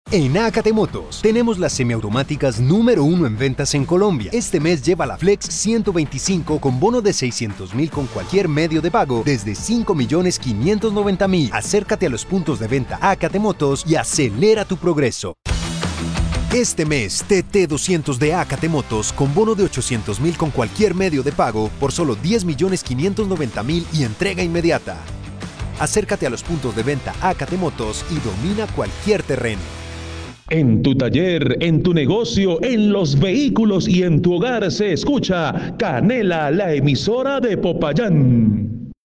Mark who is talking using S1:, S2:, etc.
S1: En Acate Motos tenemos las semiautomáticas número 1 en ventas en Colombia. Este mes lleva la Flex 125 con bono de 600.000 con cualquier medio de pago desde 5.590.000. Acércate a los puntos de venta Acate Motos y acelera tu progreso. Este mes, TT 200 de Acate Motos con bono de 800.000 con cualquier medio de pago por solo 10.590.000 y entrega inmediata. Acércate a los puntos de venta Acate Motos y domina cualquier terreno.
S2: En tu taller, en tu negocio, en los vehículos y en tu hogar se escucha Canela, la emisora de Popayán.